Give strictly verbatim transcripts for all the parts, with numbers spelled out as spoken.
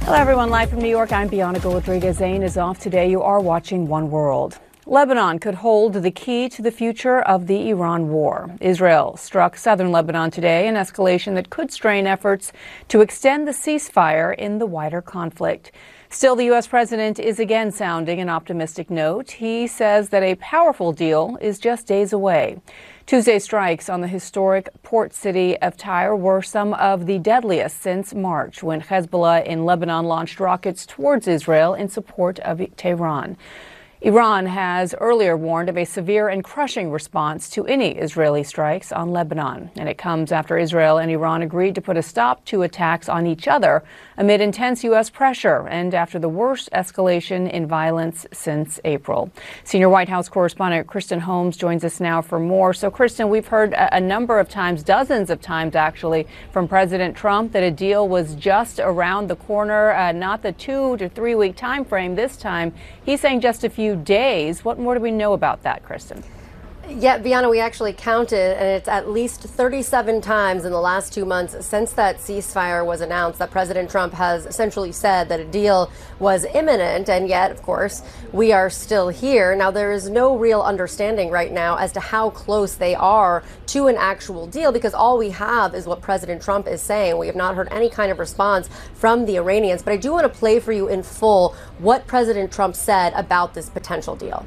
Hello, everyone. Live from New York, I'm Bianca Rodriguez. Zain is off today. You are watching One World. Lebanon could hold the key to the future of the Iran war. Israel struck southern Lebanon today, an escalation that could strain efforts to extend the ceasefire in the wider conflict. Still, the U S president is again sounding an optimistic note. He says that a powerful deal is just days away. Tuesday's strikes on the historic port city of Tyre were some of the deadliest since March, when Hezbollah in Lebanon launched rockets towards Israel in support of Tehran. Iran has earlier warned of a severe and crushing response to any Israeli strikes on Lebanon. And it comes after Israel and Iran agreed to put a stop to attacks on each other amid intense U S pressure and after the worst escalation in violence since April. Senior White House correspondent Kristen Holmes joins us now for more. So, Kristen, we've heard a, a number of times, dozens of times actually, from President Trump that a deal was just around the corner, uh, not the two to three week time frame this time. He's saying just a few days. What more do we know about that, Kristen? Yeah, Bianca, we actually counted, and it's at least thirty-seven times in the last two months since that ceasefire was announced that President Trump has essentially said that a deal was imminent, and yet, of course, we are still here. Now, there is no real understanding right now as to how close they are to an actual deal, because all we have is what President Trump is saying. We have not heard any kind of response from the Iranians, but I do want to play for you in full what President Trump said about this potential deal.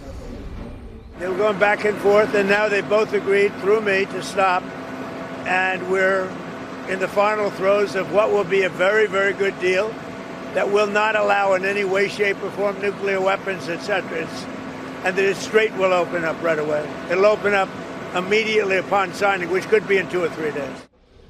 They were going back and forth, and now they both agreed through me to stop. And we're in the final throes of what will be a very, very good deal that will not allow in any way, shape, or form nuclear weapons, et cetera. And the Strait will open up right away. It'll open up immediately upon signing, which could be in two or three days.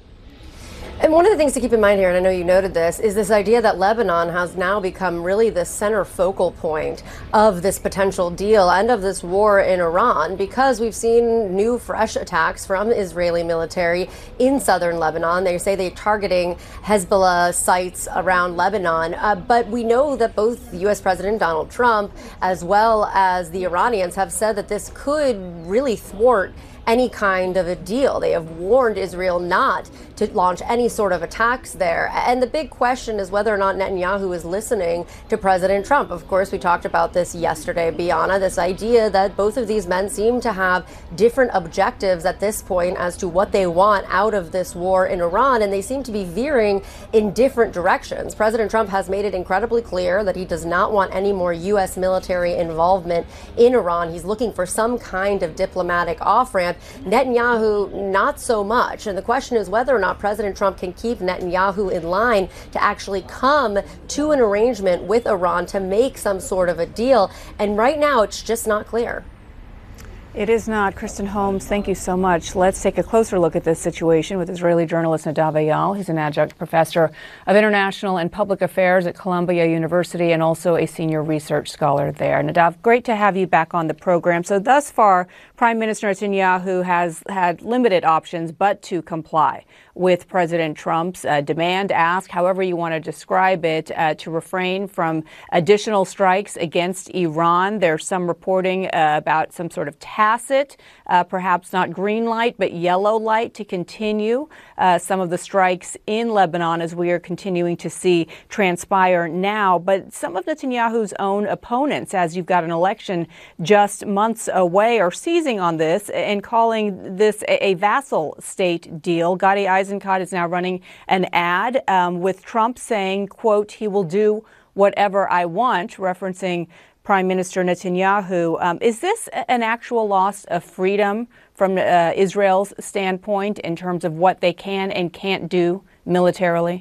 And one of the things to keep in mind here, and I know you noted this, is this idea that Lebanon has now become really the center focal point of this potential deal and of this war in Iran, because we've seen new, fresh attacks from the Israeli military in southern Lebanon. They say they're targeting Hezbollah sites around Lebanon. Uh, but we know that both U S President Donald Trump as well as the Iranians have said that this could really thwart any kind of a deal. They have warned Israel not to launch any sort of attacks there. And the big question is whether or not Netanyahu is listening to President Trump. Of course, we talked about this yesterday, Bianca, this idea that both of these men seem to have different objectives at this point as to what they want out of this war in Iran, and they seem to be veering in different directions. President Trump has made it incredibly clear that he does not want any more U S military involvement in Iran. He's looking for some kind of diplomatic off-ramp. Netanyahu, not so much. And the question is whether or not President Trump can keep Netanyahu in line to actually come to an arrangement with Iran to make some sort of a deal. And right now, it's just not clear. It is not. Kristen Holmes, thank you so much. Let's take a closer look at this situation with Israeli journalist Nadav Eyal. He's an adjunct professor of international and public affairs at Columbia University and also a senior research scholar there. Nadav, great to have you back on the program. So thus far, Prime Minister Netanyahu has had limited options but to comply with President Trump's uh, demand, ask, however you want to describe it, uh, to refrain from additional strikes against Iran. There's some reporting uh, about some sort of tacit, uh, perhaps not green light, but yellow light to continue uh, some of the strikes in Lebanon as we are continuing to see transpire now. But some of Netanyahu's own opponents, as you've got an election just months away, are seizing on this and calling this a, a vassal state deal. Gadi Eisenkot is now running an ad um, with Trump saying, quote, he will do whatever I want, referencing Prime Minister Netanyahu. Um, is this an actual loss of freedom from uh, Israel's standpoint in terms of what they can and can't do militarily?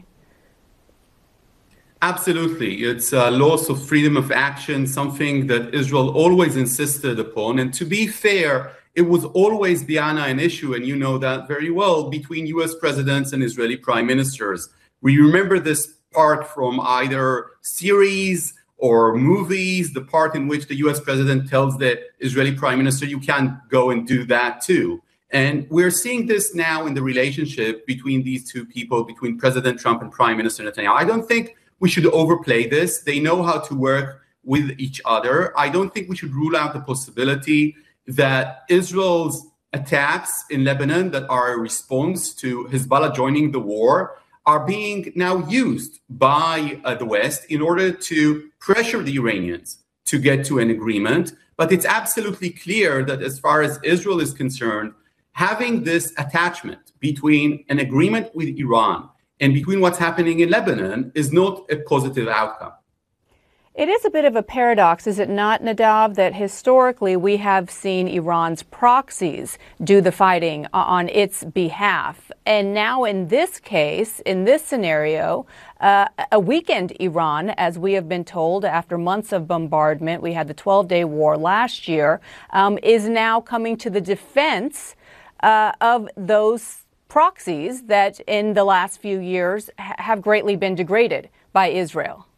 Absolutely. It's a loss of freedom of action, something that Israel always insisted upon. And to be fair, it was always, Diana, an issue, and you know that very well, between U S presidents and Israeli prime ministers. We remember this part from either series or movies, the part in which the U S president tells the Israeli prime minister, you can't go and do that too. And we're seeing this now in the relationship between these two people, between President Trump and Prime Minister Netanyahu. I don't think we should overplay this. They know how to work with each other. I don't think we should rule out the possibility that Israel's attacks in Lebanon that are a response to Hezbollah joining the war are being now used by uh, the West in order to pressure the Iranians to get to an agreement. But it's absolutely clear that as far as Israel is concerned, having this attachment between an agreement with Iran and between what's happening in Lebanon is not a positive outcome. It is a bit of a paradox, is it not, Nadav, that historically we have seen Iran's proxies do the fighting on its behalf. And now in this case, in this scenario, uh, a weakened Iran, as we have been told after months of bombardment, we had the twelve-day war last year, um, is now coming to the defense uh, of those proxies that in the last few years ha- have greatly been degraded by Israel.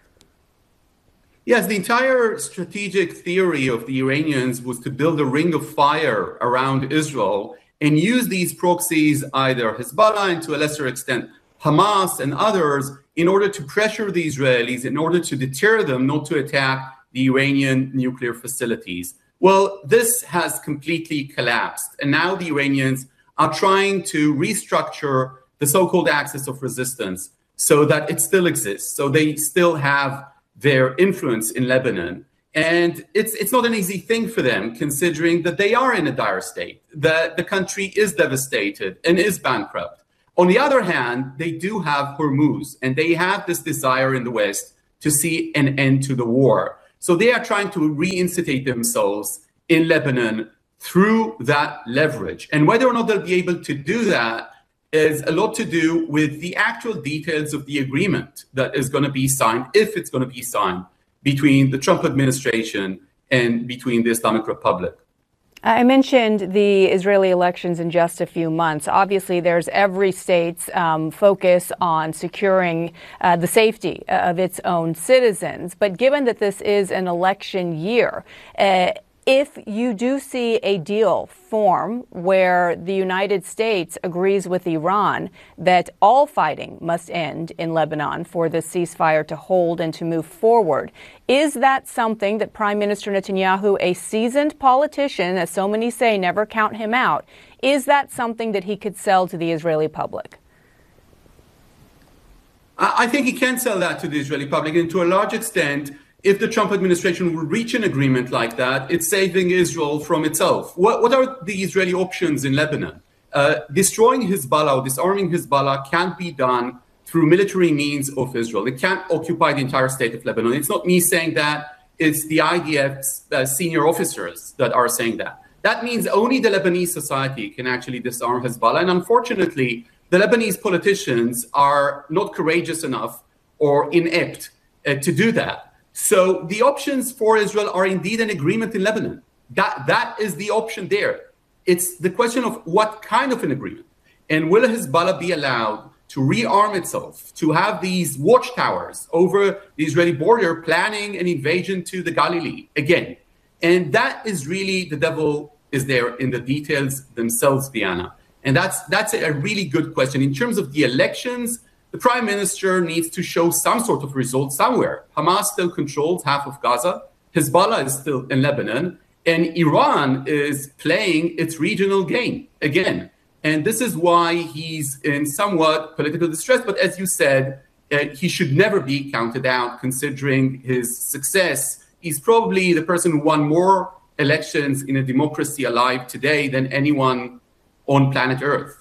Yes, the entire strategic theory of the Iranians was to build a ring of fire around Israel and use these proxies, either Hezbollah and to a lesser extent Hamas and others, in order to pressure the Israelis, in order to deter them not to attack the Iranian nuclear facilities. Well, this has completely collapsed. And now the Iranians are trying to restructure the so-called axis of resistance so that it still exists. So they still have their influence in Lebanon. And it's it's not an easy thing for them, considering that they are in a dire state, that the country is devastated and is bankrupt. On the other hand, they do have Hormuz, and they have this desire in the West to see an end to the war. So they are trying to reinstate themselves in Lebanon through that leverage. And whether or not they'll be able to do that is a lot to do with the actual details of the agreement that is going to be signed, if it's going to be signed, between the Trump administration and between the Islamic Republic. I mentioned the Israeli elections in just a few months. Obviously, there's every state's um, focus on securing uh, the safety of its own citizens. But given that this is an election year, uh, if you do see a deal form where the United States agrees with Iran that all fighting must end in Lebanon for the ceasefire to hold and to move forward, is that something that Prime Minister Netanyahu, a seasoned politician, as so many say, never count him out, is that something that he could sell to the Israeli public? I think he can sell that to the Israeli public, and to a large extent, if the Trump administration will reach an agreement like that, it's saving Israel from itself. What, what are the Israeli options in Lebanon? Uh, destroying Hezbollah or disarming Hezbollah can't be done through military means of Israel. It can't occupy the entire state of Lebanon. It's not me saying that. It's the I D F's uh, senior officers that are saying that. That means only the Lebanese society can actually disarm Hezbollah. And unfortunately, the Lebanese politicians are not courageous enough or inept uh, to do that. So the options for Israel are indeed an agreement in Lebanon. That, that is the option there. It's the question of what kind of an agreement. And will Hezbollah be allowed to rearm itself, to have these watchtowers over the Israeli border planning an invasion to the Galilee again? And that is really, the devil is there in the details themselves, Diana. And that's, that's a really good question. In terms of the elections, the prime minister needs to show some sort of result somewhere. Hamas still controls half of Gaza. Hezbollah is still in Lebanon. And Iran is playing its regional game again. And this is why he's in somewhat political distress. But as you said, uh, he should never be counted out, considering his success. He's probably the person who won more elections in a democracy alive today than anyone on planet Earth.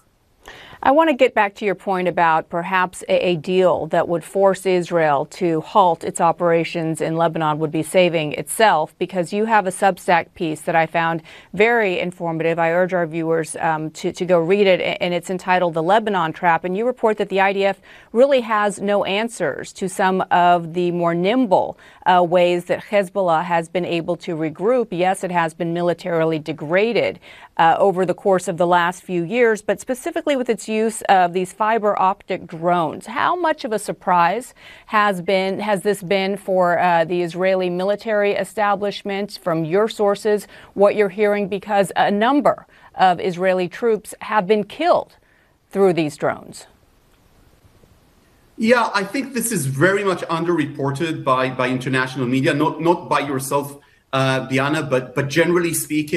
I want to get back to your point about perhaps a, a deal that would force Israel to halt its operations in Lebanon would be saving itself, because you have a Substack piece that I found very informative. I urge our viewers um, to, to go read it, and it's entitled The Lebanon Trap. And you report that the I D F really has no answers to some of the more nimble uh, ways that Hezbollah has been able to regroup. Yes, it has been militarily degraded uh, over the course of the last few years, but specifically with its use of these fiber optic drones. How much of a surprise has been has this been for uh, the Israeli military establishment, from your sources, what you're hearing? Because a number of Israeli troops have been killed through these drones. Yeah, I think this is very much underreported by, by international media, not, not by yourself, uh, Diana, but, but generally speaking,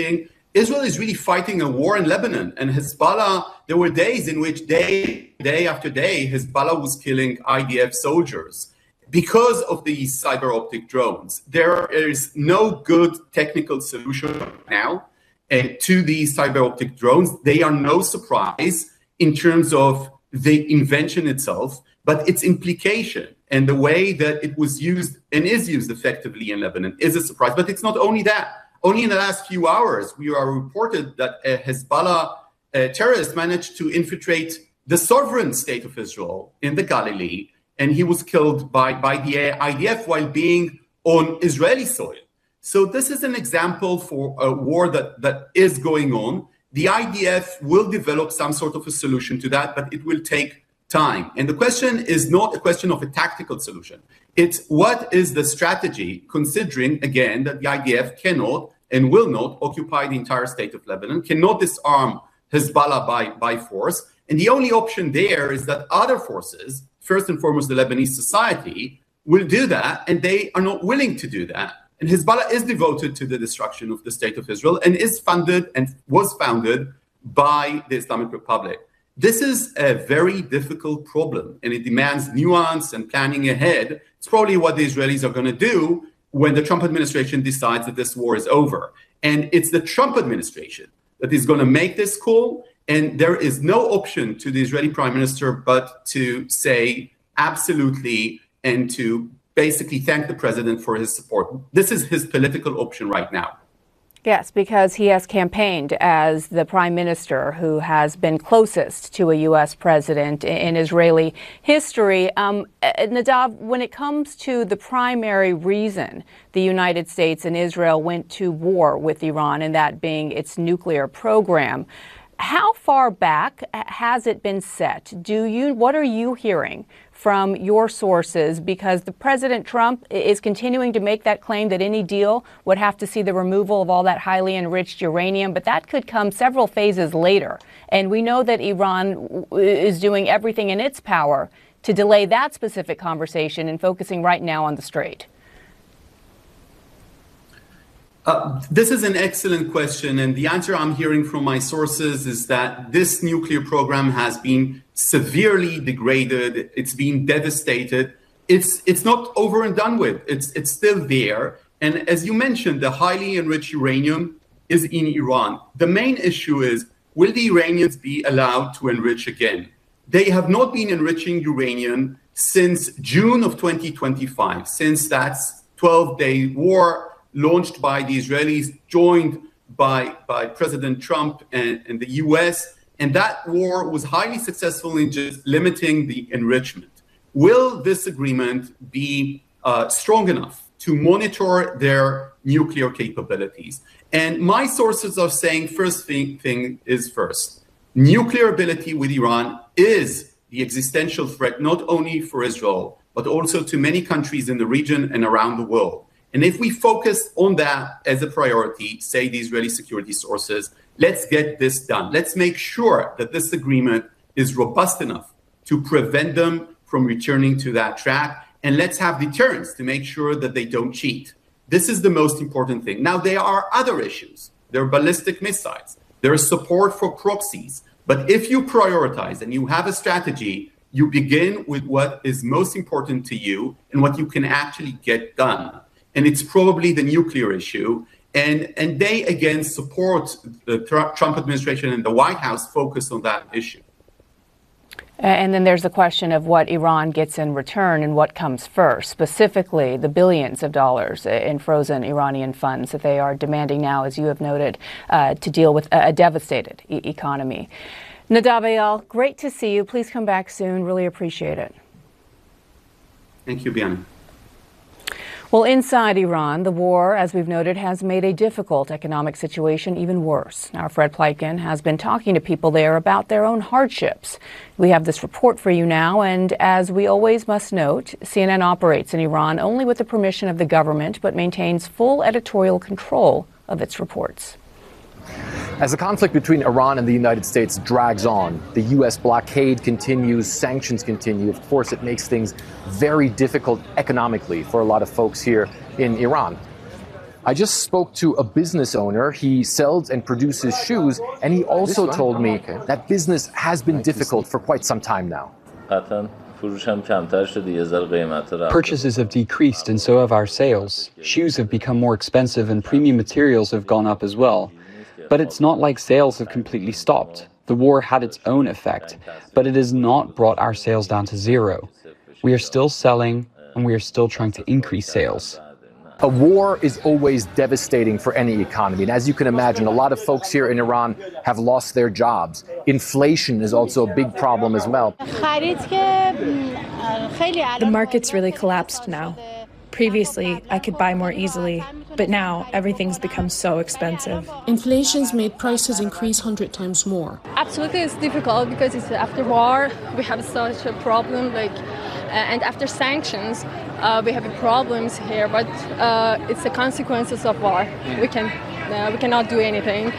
Israel is really fighting a war in Lebanon, and Hezbollah, there were days in which day, day after day, Hezbollah was killing I D F soldiers because of these cyber optic drones. There is no good technical solution now uh, to these cyber optic drones. They are no surprise in terms of the invention itself, but its implication and the way that it was used and is used effectively in Lebanon is a surprise. But it's not only that. Only in the last few hours, we are reported that a Hezbollah uh, terrorist managed to infiltrate the sovereign state of Israel in the Galilee, and he was killed by, by the I D F while being on Israeli soil. So this is an example for a war that, that is going on. The I D F will develop some sort of a solution to that, but it will take time. And the question is not a question of a tactical solution. It's what is the strategy, considering, again, that the I D F cannot and will not occupy the entire state of Lebanon, cannot disarm Hezbollah by, by force. And the only option there is that other forces, first and foremost the Lebanese society, will do that, and they are not willing to do that. And Hezbollah is devoted to the destruction of the state of Israel and is funded and was founded by the Islamic Republic. This is a very difficult problem, and it demands nuance and planning ahead. It's probably what the Israelis are going to do when the Trump administration decides that this war is over. And it's the Trump administration that is going to make this call, and there is no option to the Israeli prime minister but to say absolutely and to basically thank the president for his support. This is his political option right now. Yes, because he has campaigned as the prime minister who has been closest to a U S president in Israeli history. Um, Nadav, when it comes to the primary reason the United States and Israel went to war with Iran, and that being its nuclear program, how far back has it been set? Do you, what are you hearing from your sources? Because the President Trump is continuing to make that claim that any deal would have to see the removal of all that highly enriched uranium, but that could come several phases later. And we know that Iran is doing everything in its power to delay that specific conversation and focusing right now on the Strait. Uh, this is an excellent question, and the answer I'm hearing from my sources is that this nuclear program has been severely degraded. It's been devastated. It's it's not over and done with. It's it's still there. And as you mentioned, the highly enriched uranium is in Iran. The main issue is, will the Iranians be allowed to enrich again? They have not been enriching uranium since June of twenty twenty-five, since that twelve-day war launched by the Israelis, joined by, by President Trump and, and the U S, and that war was highly successful in just limiting the enrichment. Will this agreement be uh, strong enough to monitor their nuclear capabilities? And my sources are saying first thing, thing is first. Nuclear ability with Iran is the existential threat, not only for Israel, but also to many countries in the region and around the world. And if we focus on that as a priority, say the Israeli security sources, let's get this done. Let's make sure that this agreement is robust enough to prevent them from returning to that track. And let's have deterrence to make sure that they don't cheat. This is the most important thing. Now, there are other issues. There are ballistic missiles. There is support for proxies. But if you prioritize and you have a strategy, you begin with what is most important to you and what you can actually get done. And it's probably the nuclear issue. And, and they, again, support the Trump administration and the White House focus on that issue. And then there's the question of what Iran gets in return and what comes first, specifically the billions of dollars in frozen Iranian funds that they are demanding now, as you have noted, uh, to deal with a devastated e- economy. Nadav Eyal, great to see you. Please come back soon. Really appreciate it. Thank you, Bianna. Well, inside Iran, the war, as we've noted, has made a difficult economic situation even worse. Our Fred Pleitgen has been talking to people there about their own hardships. We have this report for you now, and as we always must note, C N N operates in Iran only with the permission of the government, but maintains full editorial control of its reports. As the conflict between Iran and the United States drags on, the U S blockade continues, sanctions continue. Of course, it makes things very difficult economically for a lot of folks here in Iran. I just spoke to a business owner. He sells and produces shoes, and he also told me that business has been difficult for quite some time now. Purchases have decreased and so have our sales. Shoes have become more expensive and premium materials have gone up as well. But it's not like sales have completely stopped. The war had its own effect, but it has not brought our sales down to zero. We are still selling and we are still trying to increase sales. A war is always devastating for any economy. And as you can imagine, a lot of folks here in Iran have lost their jobs. Inflation is also a big problem as well. The market's really collapsed now. Previously, I could buy more easily, but now everything's become so expensive. Inflation's made prices increase one hundred times more. Absolutely, it's difficult because it's after war. We have such a problem, like, uh, and after sanctions, uh, we have problems here. But uh, it's the consequences of war. We can. Uh, we cannot do anything.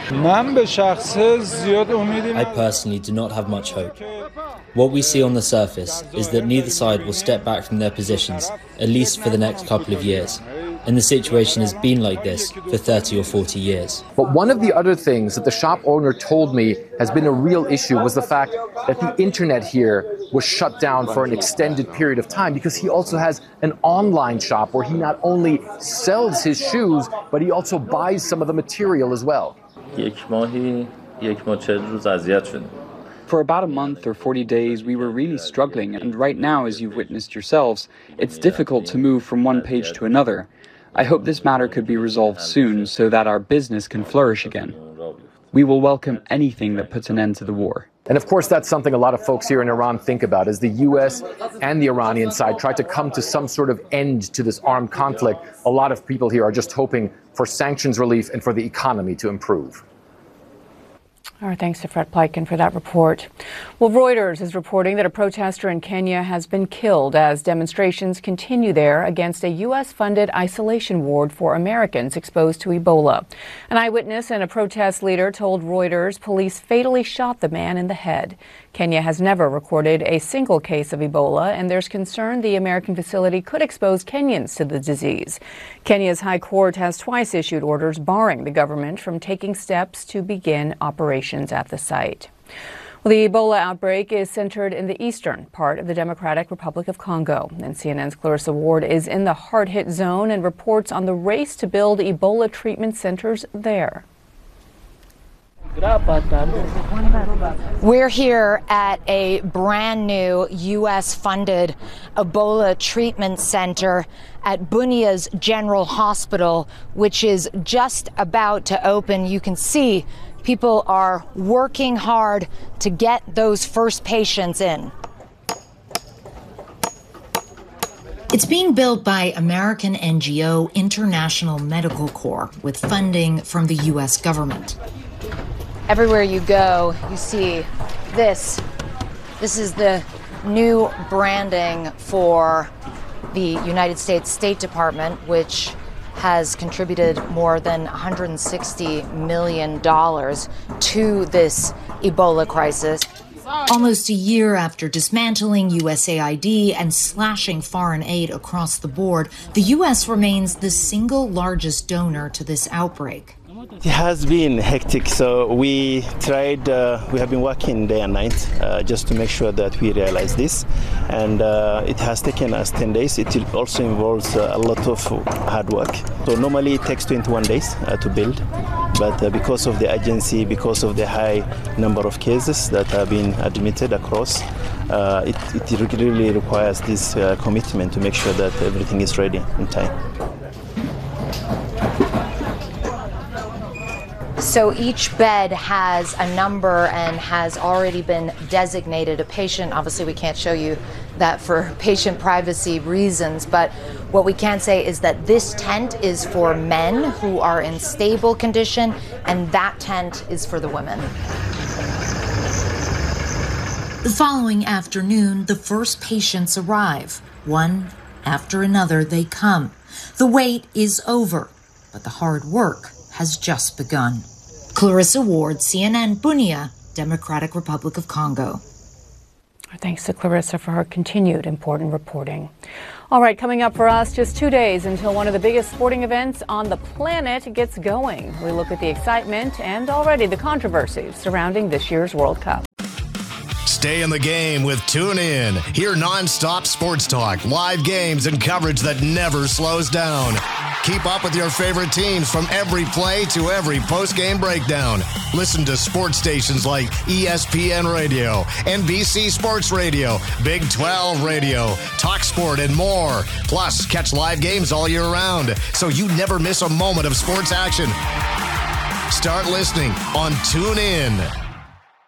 I personally do not have much hope. What we see on the surface is that neither side will step back from their positions, at least for the next couple of years. And the situation has been like this for thirty or forty years. But one of the other things that the shop owner told me has been a real issue was the fact that the internet here was shut down for an extended period of time, because he also has an online shop where he not only sells his shoes, but he also buys some of the material as well. For about a month or forty days, we were really struggling, and right now, as you've witnessed yourselves, it's difficult to move from one page to another. I hope this matter could be resolved soon so that our business can flourish again. We will welcome anything that puts an end to the war. And of course, that's something a lot of folks here in Iran think about, as the U S and the Iranian side try to come to some sort of end to this armed conflict. A lot of people here are just hoping for sanctions relief and for the economy to improve. All right, thanks to Fred Pleitgen for that report. Well, Reuters is reporting that a protester in Kenya has been killed as demonstrations continue there against a U S-funded isolation ward for Americans exposed to Ebola. An eyewitness and a protest leader told Reuters police fatally shot the man in the head. Kenya has never recorded a single case of Ebola, and there's concern the American facility could expose Kenyans to the disease. Kenya's High Court has twice issued orders barring the government from taking steps to begin operations at the site. Well, the Ebola outbreak is centered in the eastern part of the Democratic Republic of Congo. And C N N's Clarissa Ward is in the hard-hit zone and reports on the race to build Ebola treatment centers there. We're here at a brand new U S-funded Ebola treatment center at Bunia's General Hospital, which is just about to open. You can see people are working hard to get those first patients in. It's being built by American N G O International Medical Corps with funding from the U S government. Everywhere you go, you see this. This is the new branding for the United States State Department, which has contributed more than one hundred sixty million dollars to this Ebola crisis. Almost a year after dismantling U S A I D and slashing foreign aid across the board, the U S remains the single largest donor to this outbreak. It has been hectic, so we tried, uh, we have been working day and night uh, just to make sure that we realize this. And uh, it has taken us ten days. It also involves uh, a lot of hard work. So normally it takes twenty-one days uh, to build, but uh, because of the urgency, because of the high number of cases that have been admitted across, uh, it, it really requires this uh, commitment to make sure that everything is ready in time. So each bed has a number and has already been designated a patient. Obviously, we can't show you that for patient privacy reasons, but what we can say is that this tent is for men who are in stable condition, and that tent is for the women. The following afternoon, the first patients arrive. One after another, they come. The wait is over, but the hard work has just begun. Clarissa Ward, C N N, Bunia, Democratic Republic of Congo. Thanks to Clarissa for her continued important reporting. All right, coming up for us, just two days until one of the biggest sporting events on the planet gets going. We look at the excitement and already the controversies surrounding this year's World Cup. Stay in the game with TuneIn. Hear nonstop sports talk, live games, and coverage that never slows down. Keep up with your favorite teams from every play to every post-game breakdown. Listen to sports stations like E S P N Radio, N B C Sports Radio, Big twelve Radio, TalkSport, and more. Plus, catch live games all year round, so you never miss a moment of sports action. Start listening on TuneIn.